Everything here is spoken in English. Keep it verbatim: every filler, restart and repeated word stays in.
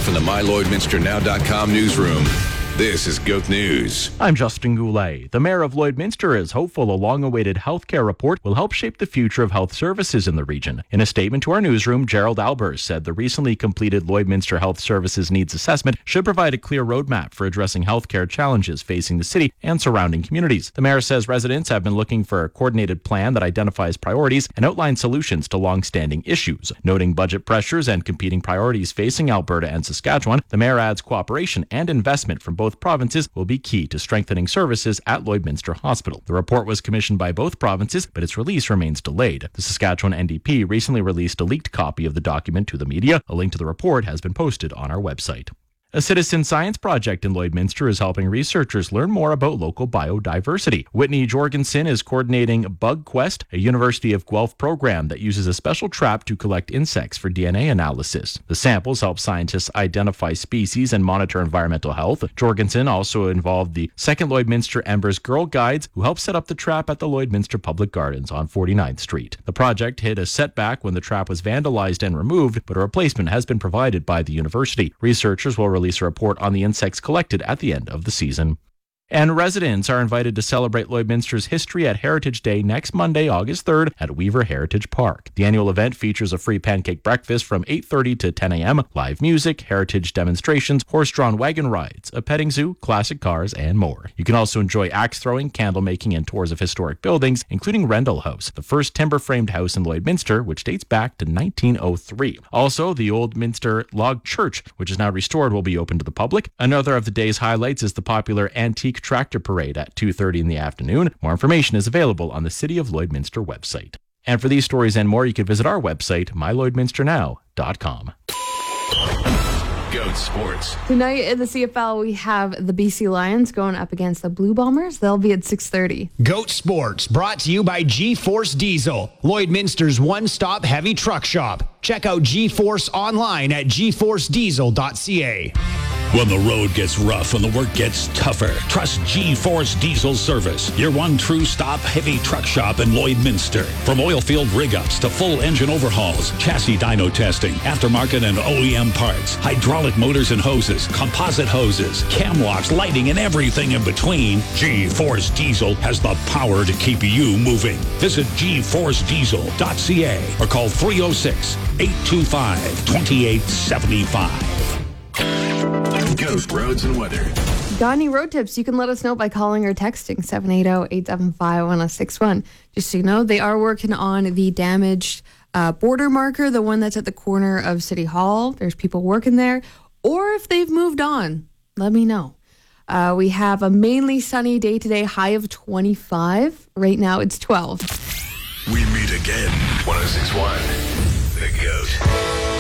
Live from the my lloydminster now dot com newsroom, this is Goat News. I'm Justin Goulet. The mayor of Lloydminster is hopeful a long-awaited healthcare report will help shape the future of health services in the region. In a statement to our newsroom, Gerald Albers said the recently completed Lloydminster Health Services Needs Assessment should provide a clear roadmap for addressing healthcare challenges facing the city and surrounding communities. The mayor says residents have been looking for a coordinated plan that identifies priorities and outlines solutions to long-standing issues. Noting budget pressures and competing priorities facing Alberta and Saskatchewan, the mayor adds cooperation and investment from both provinces will be key to strengthening services at Lloydminster Hospital. The report was commissioned by both provinces, but its release remains delayed. The Saskatchewan N D P recently released a leaked copy of the document to the media. A link to the report has been posted on our website. A citizen science project in Lloydminster is helping researchers learn more about local biodiversity. Whitney Jorgensen is coordinating Bug Quest, a University of Guelph program that uses a special trap to collect insects for D N A analysis. The samples help scientists identify species and monitor environmental health. Jorgensen also involved the second Lloydminster Embers Girl Guides, who helped set up the trap at the Lloydminster Public Gardens on forty-ninth Street. The project hit a setback when the trap was vandalized and removed, but a replacement has been provided by the university. Researchers will release a report on the insects collected at the end of the season. And residents are invited to celebrate Lloydminster's history at Heritage Day next Monday, August third at Weaver Heritage Park. The annual event features a free pancake breakfast from eight thirty to ten a.m., live music, heritage demonstrations, horse-drawn wagon rides, a petting zoo, classic cars, and more. You can also enjoy axe throwing, candle making, and tours of historic buildings, including Rendell House, the first timber-framed house in Lloydminster, which dates back to nineteen oh three. Also, the Old Minster Log Church, which is now restored, will be open to the public. Another of the day's highlights is the popular Antique Tractor Parade at two thirty in the afternoon. More information is available on the City of Lloydminster website. And for these stories and more, you can visit our website, my lloydminster now dot com. Goat Sports. Tonight in the C F L, we have the B C Lions going up against the Blue Bombers. They'll be at six thirty. Goat Sports, brought to you by G-Force Diesel, Lloydminster's one-stop heavy truck shop. Check out G-Force online at g force diesel dot c a. When the road gets rough and the work gets tougher, trust G-Force Diesel Service, your one true stop heavy truck shop in Lloydminster. From oil field rig-ups to full engine overhauls, chassis dyno testing, aftermarket and O E M parts, hydraulic motors and hoses, composite hoses, cam locks, lighting, and everything in between, G-Force Diesel has the power to keep you moving. Visit g force diesel dot c a or call three oh six, eight two five, two eight seven five. Goat Roads and Weather. Got any road tips? You can let us know by calling or texting seven eight zero, eight seven five, one zero six one. Just so you know, they are working on the damaged uh, border marker, the one that's at the corner of City Hall. There's people working there. Or if they've moved on, let me know. Uh, we have a mainly sunny day today, high of twenty-five. Right now it's twelve. We meet again. one oh six point one, The Goat.